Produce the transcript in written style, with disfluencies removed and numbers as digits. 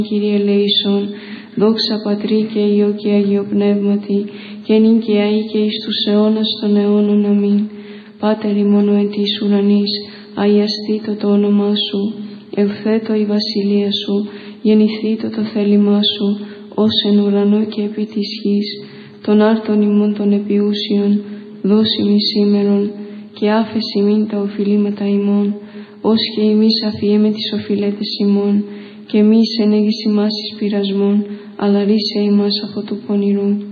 Κύριε ελέησον, δόξα Πατρί και Υιό και Αγίο Πνεύματι, και νυν και αεί και εις τους αιώνας των αιώνων. Αμήν. Πάτερ ημών ο εν της ουρανής, αγιαστήτω το όνομά σου, ελθέτω η βασιλεία σου, γεννηθήτω το θέλημά σου, ως εν ουρανό και επί της γης. Τον άρτον ημών των επιούσιων, δώσει μη σήμερον, και άφεση μην τα οφειλήματα ημών, ως και εμείς αφιέμε τις οφειλέτες ημών, και μη σε ενέγεις ημάς εις πειρασμόν, αλλά ρίσε ημάς από του πονηρού.